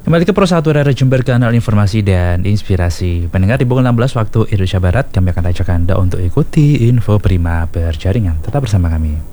Kembali ke Pro 1 Radio Jember, kanal informasi dan inspirasi. Pendengar, di pukul 16 waktu Indonesia Barat, kami akan ajak Anda untuk ikuti info prima berjaringan. Tetap bersama kami.